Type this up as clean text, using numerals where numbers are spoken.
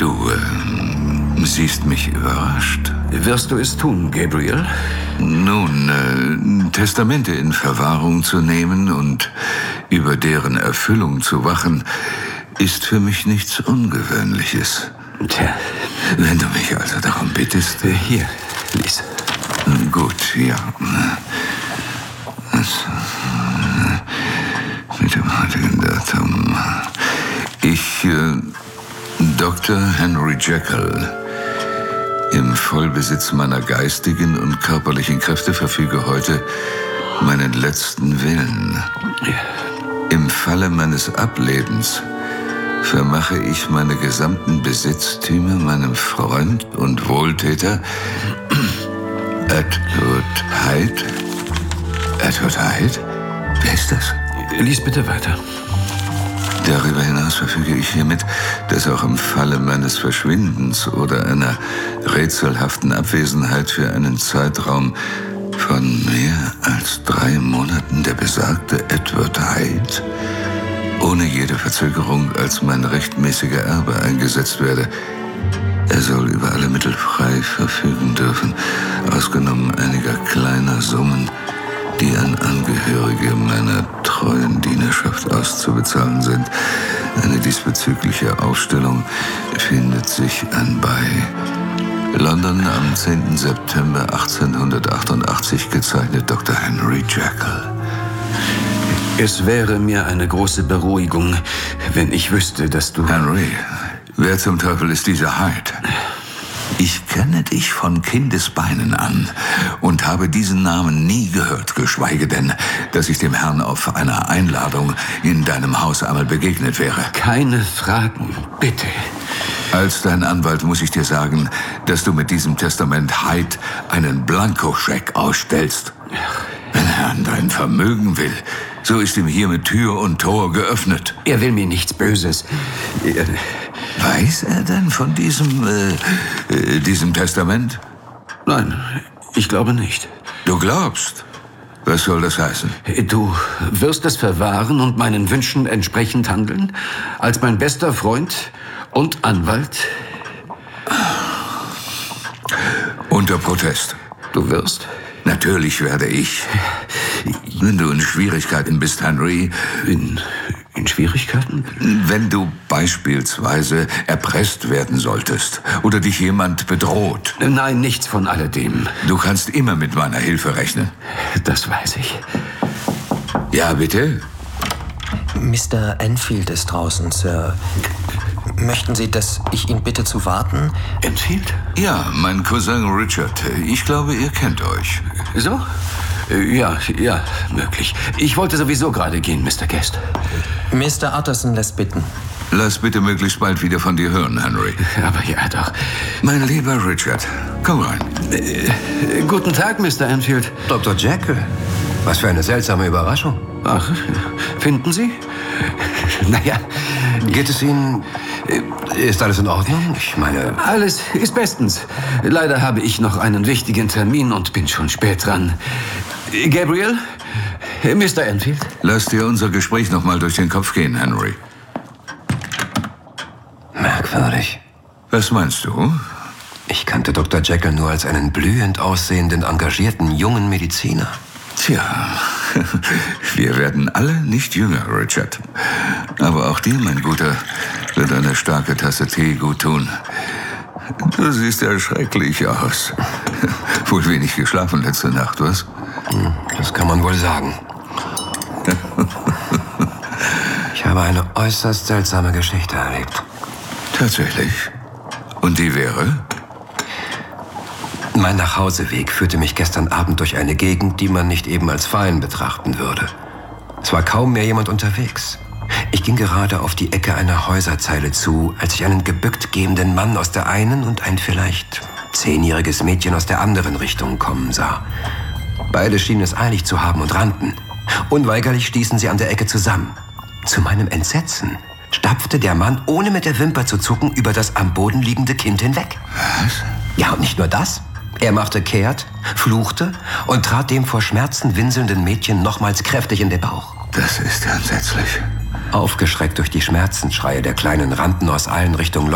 Du siehst mich überrascht. Wirst du es tun, Gabriel? Nun, Testamente in Verwahrung zu nehmen und über deren Erfüllung zu wachen, ist für mich nichts Ungewöhnliches. Tja. Wenn du mich also darum bittest... Hier, lies. Gut, ja. Mit dem heutigen Datum... Ich, Dr. Henry Jekyll, im Vollbesitz meiner geistigen und körperlichen Kräfte verfüge heute meinen letzten Willen. Im Falle meines Ablebens vermache ich meine gesamten Besitztümer meinem Freund und Wohltäter Edward Hyde. Edward Hyde? Wer ist das? Lies bitte weiter. Darüber hinaus verfüge ich hiermit, dass auch im Falle meines Verschwindens oder einer rätselhaften Abwesenheit für einen Zeitraum von mehr als 3 Monaten der besagte Edward Hyde ohne jede Verzögerung als mein rechtmäßiger Erbe eingesetzt werde. Er soll über alle Mittel frei verfügen dürfen, ausgenommen einiger kleiner Summen, die an Angehörige meiner treuen Dienerschaft auszubezahlen sind. Eine diesbezügliche Aufstellung findet sich anbei. London am 10. September 1888, gezeichnet Dr. Henry Jekyll. Es wäre mir eine große Beruhigung, wenn ich wüsste, dass du... Henry, wer zum Teufel ist dieser Hyde? Ich kenne dich von Kindesbeinen an und habe diesen Namen nie gehört, geschweige denn, dass ich dem Herrn auf einer Einladung in deinem Haus einmal begegnet wäre. Keine Fragen, bitte. Als dein Anwalt muss ich dir sagen, dass du mit diesem Testament Hyde einen Blankoscheck ausstellst. Wenn er an dein Vermögen will, so ist ihm hiermit Tür und Tor geöffnet. Er will mir nichts Böses. Weiß er denn von diesem Testament? Nein, ich glaube nicht. Du glaubst? Was soll das heißen? Du wirst es verwahren und meinen Wünschen entsprechend handeln? Als mein bester Freund und Anwalt? Unter Protest. Du wirst? Natürlich werde ich. Wenn du in Schwierigkeiten bist, Henry. In Schwierigkeiten? Wenn du beispielsweise erpresst werden solltest oder dich jemand bedroht. Nein, nichts von alledem. Du kannst immer mit meiner Hilfe rechnen. Das weiß ich. Ja, bitte? Mr. Enfield ist draußen, Sir. Möchten Sie, dass ich ihn bitte zu warten? Enfield? Ja, mein Cousin Richard. Ich glaube, ihr kennt euch. So? Ja, möglich. Ich wollte sowieso gerade gehen, Mr. Guest. Mr. Utterson lässt bitten. Lass bitte möglichst bald wieder von dir hören, Henry. Aber ja, doch. Mein lieber Richard, komm rein. Guten Tag, Mr. Enfield. Dr. Jekyll, was für eine seltsame Überraschung. Ach, finden Sie? Naja. Geht es Ihnen... Ist alles in Ordnung? Ich meine... Alles ist bestens. Leider habe ich noch einen wichtigen Termin und bin schon spät dran. Gabriel? Mr. Enfield? Lass dir unser Gespräch noch mal durch den Kopf gehen, Henry. Merkwürdig. Was meinst du? Ich kannte Dr. Jekyll nur als einen blühend aussehenden, engagierten, jungen Mediziner. Tja, wir werden alle nicht jünger, Richard. Aber auch dir, mein Guter, wird eine starke Tasse Tee gut tun. Du siehst ja schrecklich aus. Wohl wenig geschlafen letzte Nacht, was? Das kann man wohl sagen. Ich habe eine äußerst seltsame Geschichte erlebt. Tatsächlich? Und die wäre? Mein Nachhauseweg führte mich gestern Abend durch eine Gegend, die man nicht eben als fein betrachten würde. Es war kaum mehr jemand unterwegs. Ich ging gerade auf die Ecke einer Häuserzeile zu, als ich einen gebückt gehenden Mann aus der einen und ein vielleicht 10-jähriges Mädchen aus der anderen Richtung kommen sah. Beide schienen es eilig zu haben und rannten. Unweigerlich stießen sie an der Ecke zusammen. Zu meinem Entsetzen stapfte der Mann, ohne mit der Wimper zu zucken, über das am Boden liegende Kind hinweg. Was? Ja, und nicht nur das. Er machte kehrt, fluchte und trat dem vor Schmerzen winselnden Mädchen nochmals kräftig in den Bauch. Das ist ja entsetzlich. Aufgeschreckt durch die Schmerzensschreie der Kleinen rannten aus allen Richtungen